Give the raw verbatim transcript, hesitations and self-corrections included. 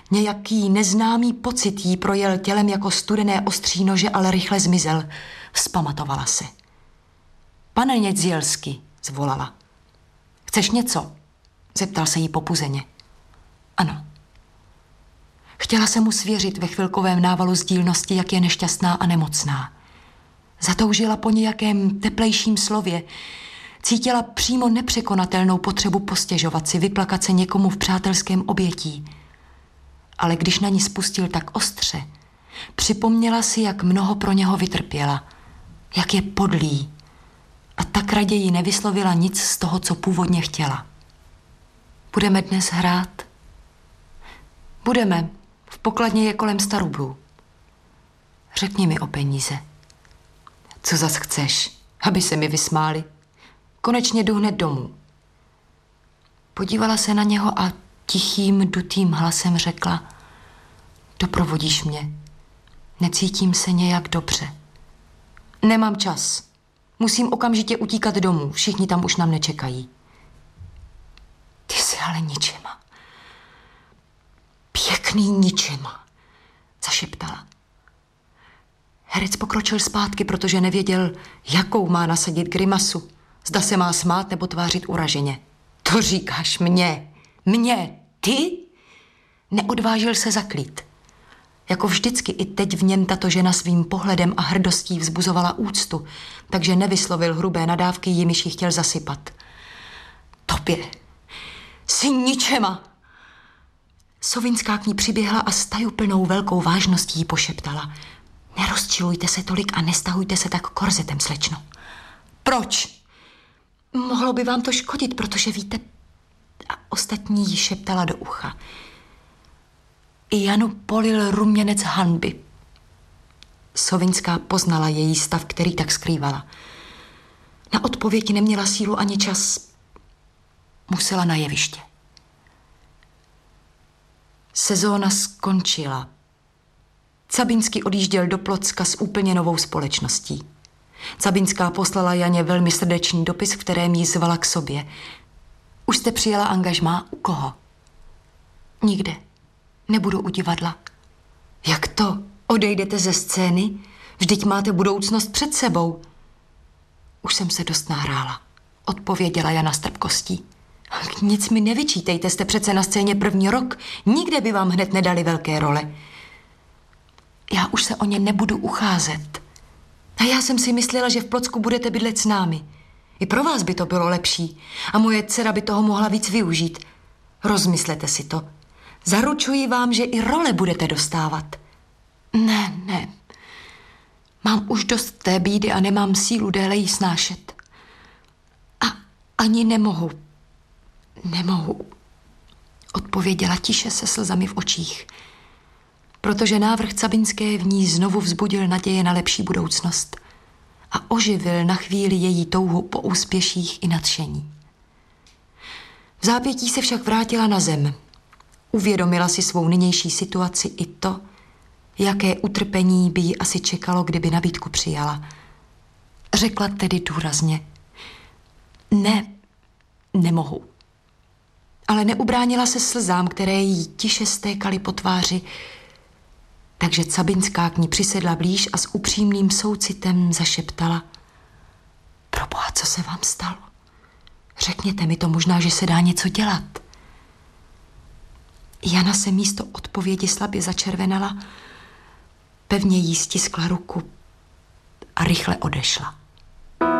Nějaký neznámý pocit jí projel tělem jako studené ostří nože, ale rychle zmizel. Vzpamatovala se. Pane Nědzielsky, zvolala. Chceš něco? Zeptal se jí popuzeně. Ano. Chtěla se mu svěřit ve chvilkovém návalu sdílnosti, jak je nešťastná a nemocná. Zatoužila po nějakém teplejším slově. Cítila přímo nepřekonatelnou potřebu postěžovat si, vyplakat se někomu v přátelském obětí. Ale když na ní spustil tak ostře, připomněla si, jak mnoho pro něho vytrpěla, jak je podlý, a tak raději nevyslovila nic z toho, co původně chtěla. Budeme dnes hrát? Budeme. V pokladně je kolem sta rublů. Řekni mi o peníze. Co zas chceš? Aby se mi vysmáli. Konečně jdu hned domů. Podívala se na něho a tichým, dutým hlasem řekla: doprovodíš mě. Necítím se nějak dobře. Nemám čas. Musím okamžitě utíkat domů. Všichni tam už nám nečekají. Ty jsi ale ničema. Pěkný ničema, zašeptala. Herec pokročil zpátky, protože nevěděl, jakou má nasadit grimasu. Zda se má smát nebo tvářit uraženě. To říkáš mě. Mě. Ty? Neodvážil se zaklít. Jako vždycky i teď v něm tato žena svým pohledem a hrdostí vzbuzovala úctu, takže nevyslovil hrubé nadávky, jimiž ji chtěl zasypat. Tobě. Jsi ničema. Sovinská k ní přiběhla a s tajuplnou velkou vážností jí pošeptala. Nerozčilujte se tolik a nestahujte se tak korzetem, slečno. Proč? Mohlo by vám to škodit, protože víte... A ostatní jí šeptala do ucha. I Janu polil ruměnec hanby. Sovinská poznala její stav, který tak skrývala. Na odpověď neměla sílu ani čas. Musela na jeviště. Sezóna skončila. Cabinský odjížděl do Plocka s úplně novou společností. Cabinská poslala Janě velmi srdečný dopis, v kterém jí zvala k sobě. Už jste přijela angažmá? U koho? Nikde. Nebudu u divadla. Jak to? Odejdete ze scény? Vždyť máte budoucnost před sebou. Už jsem se dost nahrála, odpověděla Jana s trpkostí. Nic mi nevyčítejte, jste přece na scéně první rok. Nikde by vám hned nedali velké role. Já už se o ně nebudu ucházet. A já jsem si myslela, že v Plocku budete bydlet s námi. I pro vás by to bylo lepší a moje dcera by toho mohla víc využít. Rozmyslete si to. Zaručuji vám, že i role budete dostávat. Ne, ne. Mám už dost té bídy a nemám sílu déle jí snášet. A ani nemohu. Nemohu. Odpověděla tiše se slzami v očích. Protože návrh Cabinské v ní znovu vzbudil naděje na lepší budoucnost a oživil na chvíli její touhu po úspěších i nadšení. V zápětí se však vrátila na zem. Uvědomila si svou nynější situaci i to, jaké utrpení by ji asi čekalo, kdyby nabídku přijala. Řekla tedy důrazně: ne, nemohu. Ale neubránila se slzám, které jí tiše stékaly po tváři, takže Cabinská k ní přisedla blíž a s upřímným soucitem zašeptala: Proboha, co se vám stalo? Řekněte mi to, možná, že se dá něco dělat. Jana se místo odpovědi slabě začervenala, pevně jí stiskla ruku a rychle odešla.